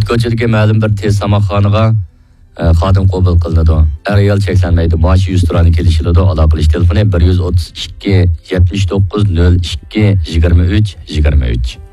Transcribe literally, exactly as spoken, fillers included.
ko'chadagi ma'lum bir tez qamoqxonaga xodim qabul qilinadi. Ayol cheklanmaydi. Maashi yuz turani kelishiladi. Aloqalash telefoni bir yuz o'ttiz ikki yetmish to'qqiz nol ikki yigirma uch yigirma uch.